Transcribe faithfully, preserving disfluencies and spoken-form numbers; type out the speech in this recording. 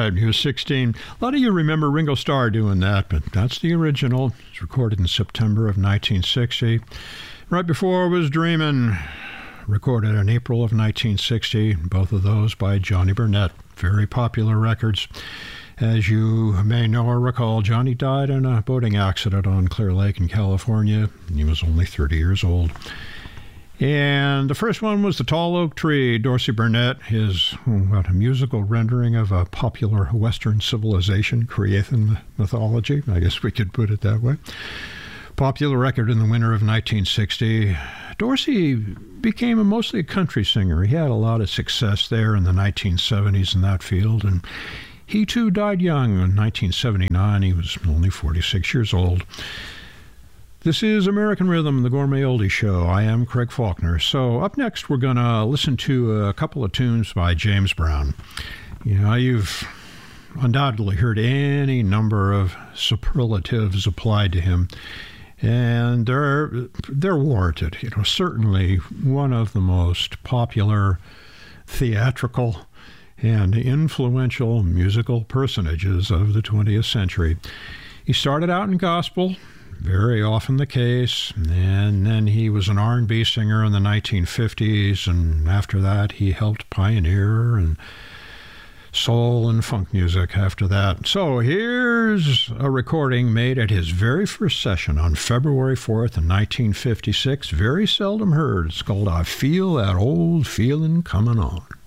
right. He was sixteen. A lot of you remember Ringo Starr doing that, but that's the original. It's recorded in September of nineteen sixty. Right before was Dreamin', recorded in April of nineteen sixty. Both of those by Johnny Burnett. Very popular records. As you may know or recall, Johnny died in a boating accident on Clear Lake in California. He was only thirty years old. And the first one was The Tall Oak Tree, Dorsey Burnett, his what, a musical rendering of a popular Western civilization, Creathan mythology. I guess we could put it that way. Popular record in the winter of nineteen sixty. Dorsey became a mostly a country singer. He had a lot of success there in the nineteen seventies in that field, and he too died young in nineteen seventy-nine. He was only forty-six years old. This is American Rhythm, the Gourmet Oldie Show. I am Craig Faulkner. So up next, we're going to listen to a couple of tunes by James Brown. You know, you've undoubtedly heard any number of superlatives applied to him, and they're they're warranted. You know, certainly one of the most popular theatrical and influential musical personages of the twentieth century. He started out in gospel, very often the case, and then he was an R and B singer in the nineteen fifties, and after that he helped pioneer and soul and funk music after that. So here's a recording made at his very first session on February fourth in nineteen fifty-six. Very seldom heard. It's called I Feel That Old Feeling Coming On.